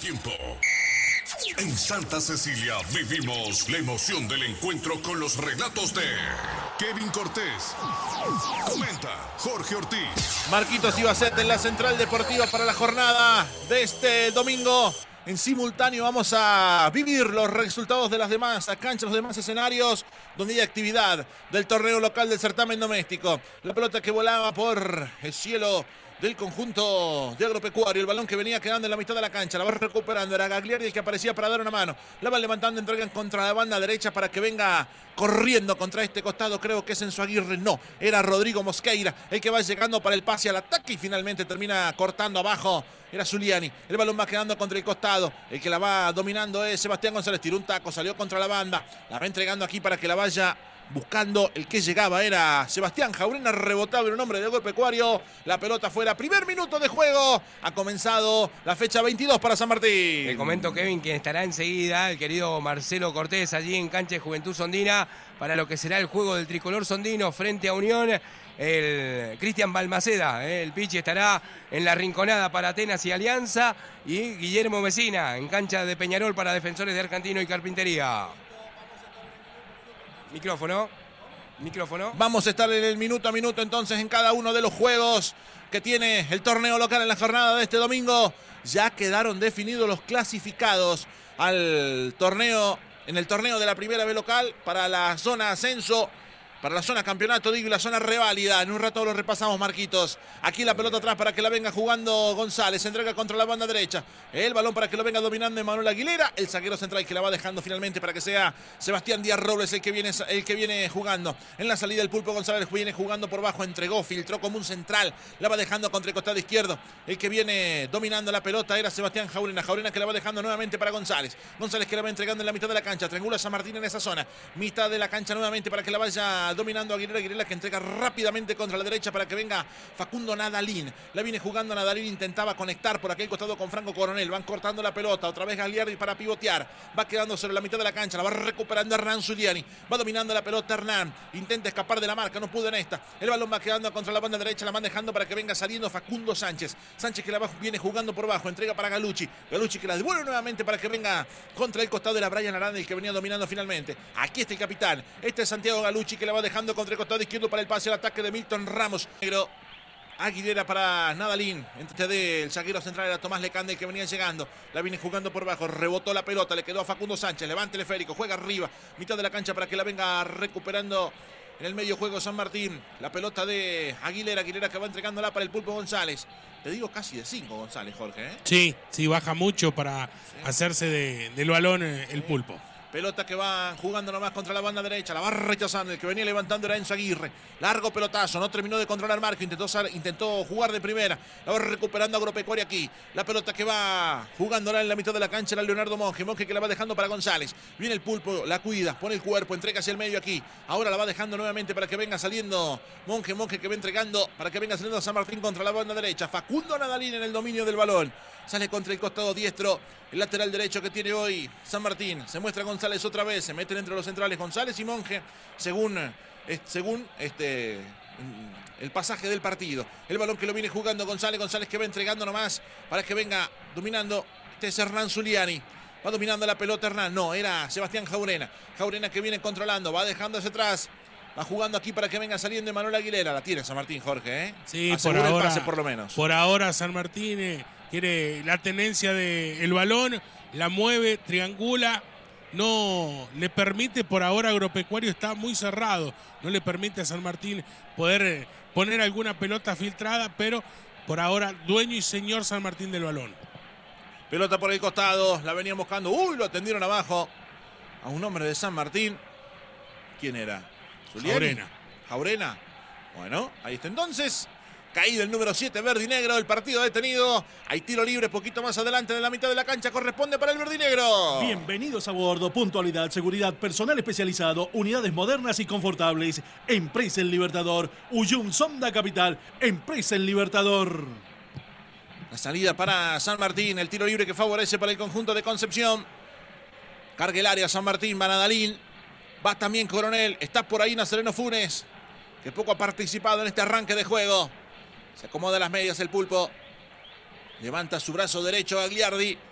tiempo. En Santa Cecilia vivimos la emoción del encuentro con los relatos de Kevin Cortés. Comenta Jorge Ortiz. Marquitos Ibacet en la Central Deportiva para la jornada de este domingo. En simultáneo vamos a vivir los resultados de las demás canchas, los demás escenarios donde hay actividad del torneo local del certamen doméstico. La pelota que volaba por el cielo del conjunto de Agropecuario, el balón que venía quedando en la mitad de la cancha, la va recuperando, era Gagliardi el que aparecía para dar una mano, la va levantando, entregan contra la banda derecha para que venga corriendo contra este costado, creo que es Enzo Aguirre, no, era Rodrigo Mosqueira, el que va llegando para el pase al ataque y finalmente termina cortando abajo, era Zuliani, el balón va quedando contra el costado, el que la va dominando es Sebastián González, tiró un taco, salió contra la banda, la va entregando aquí para que la vaya buscando, el que llegaba era Sebastián Jaurena, rebotado en nombre de Agropecuario, la pelota fuera, primer minuto de juego, ha comenzado la fecha 22 para San Martín. Te comento, Kevin, quien estará enseguida, el querido Marcelo Cortés, allí en cancha de Juventud Sondina, para lo que será el juego del tricolor sondino frente a Unión. El Cristian Balmaceda, el Pichi, estará en la rinconada para Atenas y Alianza, y Guillermo Mesina en cancha de Peñarol para Defensores de Argentino y Carpintería. Micrófono. Vamos a estar en el minuto a minuto entonces en cada uno de los juegos que tiene el torneo local en la jornada de este domingo. Ya quedaron definidos los clasificados al torneo, en el torneo de la primera B local para la zona ascenso, para la zona campeonato, digo, y la zona reválida. En un rato lo repasamos, Marquitos. Aquí la pelota atrás para que la venga jugando González. Se entrega contra la banda derecha. El balón para que lo venga dominando Emanuel Aguilera. El zaguero central que la va dejando finalmente para que sea Sebastián Díaz Robles el que viene jugando. En la salida el Pulpo González viene jugando por bajo. Entregó, filtró como un central. La va dejando contra el costado izquierdo. El que viene dominando la pelota era Sebastián Jaurena. Jaurena que la va dejando nuevamente para González. González que la va entregando en la mitad de la cancha. Triangula San Martín en esa zona. Mitad de la cancha nuevamente para que la vaya dominando Aguilera que entrega rápidamente contra la derecha para que venga Facundo Nadalín. La viene jugando Nadalín, intentaba conectar por aquel costado con Franco Coronel. Van cortando la pelota, otra vez Gagliardi para pivotear. Va quedando sobre la mitad de la cancha, la va recuperando Hernán Zuliani. Va dominando la pelota Hernán, intenta escapar de la marca, no pudo en esta. El balón va quedando contra la banda derecha, la van dejando para que venga saliendo Facundo Sánchez. Sánchez que la viene jugando por bajo, entrega para Galucci. Galucci que la devuelve nuevamente para que venga contra el costado de la Brian Aranda, el que venía dominando finalmente. Aquí está el capitán, este es Santiago Galucci que la va dejando contra el costado izquierdo para el pase al ataque de Milton Ramos. Aguilera para Nadalín, entre del zaguero central era Tomás Lecande el que venía llegando, la viene jugando por bajo, rebotó la pelota, le quedó a Facundo Sánchez, levanta el esférico, juega arriba, mitad de la cancha para que la venga recuperando en el medio juego San Martín, la pelota de Aguilera que va entregándola para el Pulpo González. Te digo casi de 5 González, Jorge, ¿eh? Sí, baja mucho para hacerse del balón el Pulpo. Pelota que va jugando nomás contra la banda derecha, la va rechazando, el que venía levantando era Enzo Aguirre. Largo pelotazo, no terminó de controlar marco, intentó jugar de primera, la va recuperando Agropecuario aquí. La pelota que va jugándola en la mitad de la cancha era Leonardo Monge que la va dejando para González. Viene el Pulpo, la cuida, pone el cuerpo, entrega hacia el medio aquí. Ahora la va dejando nuevamente para que venga saliendo Monge que va entregando para que venga saliendo San Martín contra la banda derecha. Facundo Nadalín en el dominio del balón. Sale contra el costado diestro, el lateral derecho que tiene hoy San Martín. Se muestra González otra vez, se meten entre los centrales González y Monge, según el pasaje del partido. El balón que lo viene jugando González que va entregando nomás para que venga dominando. Este es Hernán Zuliani. Va dominando la pelota Hernán. No, era Sebastián Jaurena. Jaurena que viene controlando, va dejando hacia atrás. Va jugando aquí para que venga saliendo Emanuel Aguilera. La tiene San Martín, Jorge, ¿eh? Sí, asegura el pase por lo menos. Por ahora San Martín quiere la tenencia del balón, la mueve, triangula, no le permite por ahora. Agropecuario está muy cerrado, no le permite a San Martín poder poner alguna pelota filtrada, pero por ahora dueño y señor San Martín del balón. Pelota por el costado, la venían buscando, lo atendieron abajo a un hombre de San Martín. ¿Quién era? Jaurena. Bueno, ahí está entonces. Caído el número 7, verde y negro, el partido detenido. Hay tiro libre poquito más adelante de la mitad de la cancha, corresponde para el verde y negro. Bienvenidos a bordo, puntualidad, seguridad, personal especializado, unidades modernas y confortables. Empresa El Libertador, Uyun Sonda Capital, Empresa El Libertador. La salida para San Martín, el tiro libre que favorece para el conjunto de Concepción. Carga el área San Martín, va Nadalín, va también Coronel, está por ahí Nazareno Funes, que poco ha participado en este arranque de juego. Se acomoda las medias el Pulpo. Levanta su brazo derecho a Gagliardi.